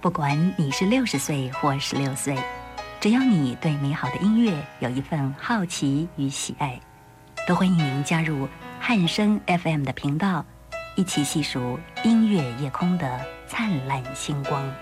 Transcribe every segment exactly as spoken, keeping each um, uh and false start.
不管你是六十岁或十六岁，只要你对美好的音乐有一份好奇与喜爱，都欢迎您加入汉声 F M 的频道，一起细数音乐夜空的灿烂星光。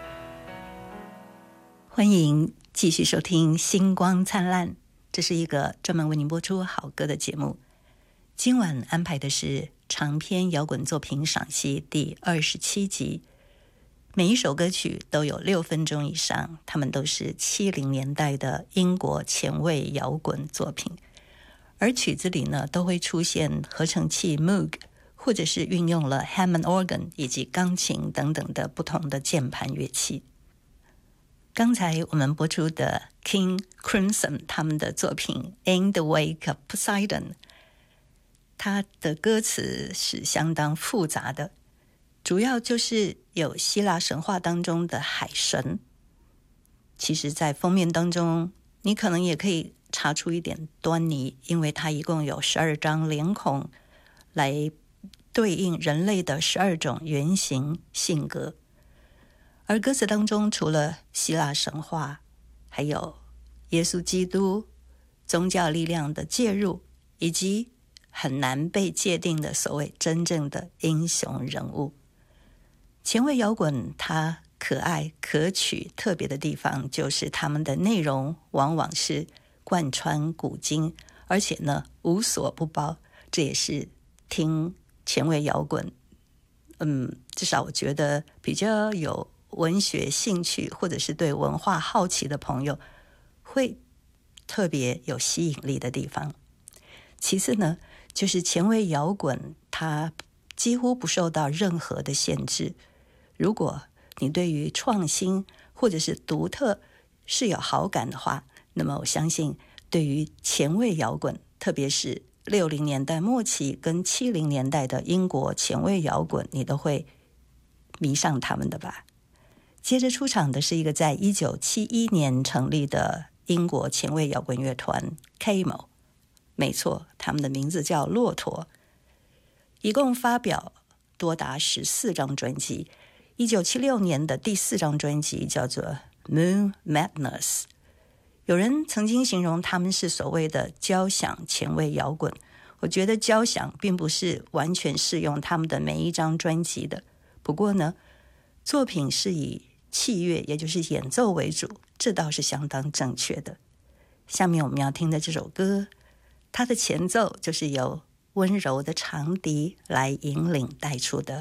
欢迎继续收听星光灿烂，这是一个专门为您播出好歌的节目。今晚安排的是长篇摇滚作品赏析第二十七集，每一首歌曲都有六分钟以上，它们都是七零年代的英国前卫摇滚作品，而曲子里呢都会出现合成器 Moog， 或者是运用了 Hammond organ 以及钢琴等等的不同的键盘乐器。刚才我们播出的 King Crimson 他们的作品 In the Wake of Poseidon， 它的歌词是相当复杂的，主要就是有希腊神话当中的海神。其实在封面当中你可能也可以查出一点端倪，因为它一共有十二张脸孔来对应人类的十二种原型性格。而歌词当中除了希腊神话，还有耶稣基督、宗教力量的介入，以及很难被界定的所谓真正的英雄人物。前卫摇滚它可爱可取特别的地方，就是他们的内容往往是贯穿古今，而且呢无所不包。这也是听前卫摇滚嗯，至少我觉得比较有文学兴趣或者是对文化好奇的朋友会特别有吸引力的地方。其次呢，就是前卫摇滚它几乎不受到任何的限制，如果你对于创新或者是独特是有好感的话，那么我相信对于前卫摇滚，特别是六零年代末期跟七零年代的英国前卫摇滚，你都会迷上他们的吧。接着出场的是一个在一九七一年成立的英国前卫摇滚乐团 Camel， 没错，他们的名字叫骆驼，一共发表多达十四张专辑。一九七六年的第四张专辑叫做 Moon Madness， 有人曾经形容他们是所谓的交响前卫摇滚。我觉得交响并不是完全适用他们的每一张专辑的，不过呢作品是以器乐也就是演奏为主，这倒是相当正确的。下面我们要听的这首歌，它的前奏就是由温柔的长笛来引领带出的